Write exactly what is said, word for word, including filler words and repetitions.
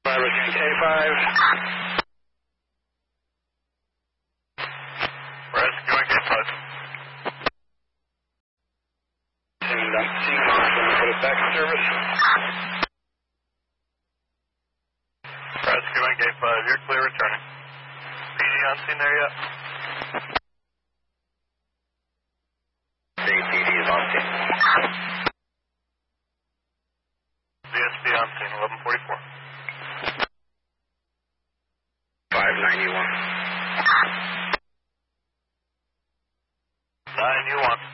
Rescue K five. Rescuing K five. And I'm seeing Austin, put us back in service. Rescuing K five, you're clear returning. P D on scene there yet? The P D is on scene. V S P on scene, eleven forty-four. five ninety-one. nine, you want